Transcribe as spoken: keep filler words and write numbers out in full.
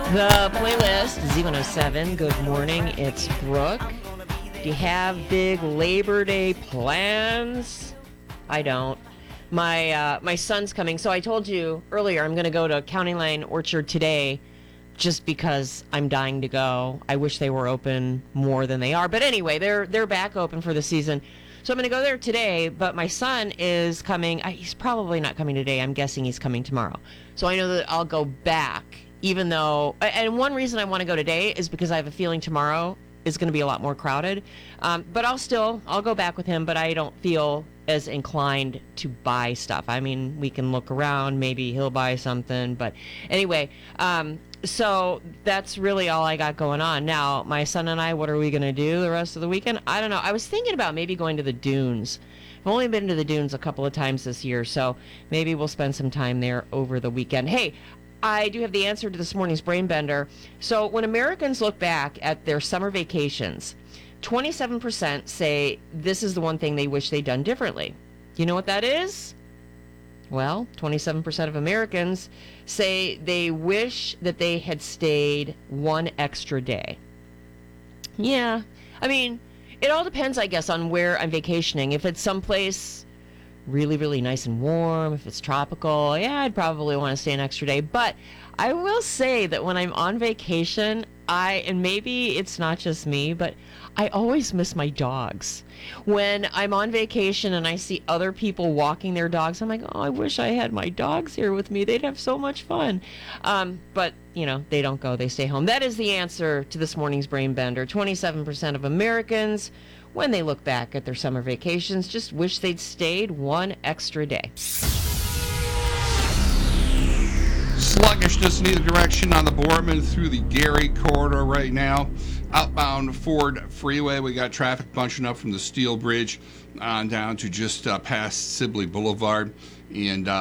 The playlist, Z one oh seven. Good morning. It's Brooke. Do you have big Labor Day plans? I don't. My uh, my son's coming. So I told you earlier I'm going to go to County Line Orchard today just because I'm dying to go. I wish they were open more than they are. But anyway, they're they're back open for the season. So I'm going to go there today, but my son is coming. He's probably not coming today. I'm guessing he's coming tomorrow. So I know that I'll go back, even though, and one reason I want to go today is because I have a feeling tomorrow is going to be a lot more crowded. Um, but I'll still, I'll go back with him, but I don't feel as inclined to buy stuff. I mean, we can look around, maybe he'll buy something, but anyway, um, so that's really all I got going on. Now, my son and I, what are we going to do the rest of the weekend? I don't know. I was thinking about maybe going to the dunes. I've only been to the dunes a couple of times this year, so maybe we'll spend some time there over the weekend. Hey, I do have the answer to this morning's Brain Bender. So when Americans look back at their summer vacations, twenty-seven percent say this is the one thing they wish they'd done differently. You know what that is? Well, twenty-seven percent of Americans say they wish that they had stayed one extra day. Yeah, I mean, it all depends, I guess, on where I'm vacationing. If it's someplace really, really nice and warm, if it's tropical, yeah, I'd probably want to stay an extra day. But I will say that when I'm on vacation, I, and maybe it's not just me, but I always miss my dogs. When I'm on vacation and I see other people walking their dogs, I'm like, oh, I wish I had my dogs here with me. They'd have so much fun. Um, but, you know, they don't go. They stay home. That is the answer to this morning's Brain Bender. twenty-seven percent of Americans, when they look back at their summer vacations, just wish they'd stayed one extra day. Sluggishness in either direction on the Boardman through the Gary corridor right now. Outbound Ford Freeway, we got traffic bunching up from the Steel Bridge on down to just uh, past Sibley Boulevard. And uh,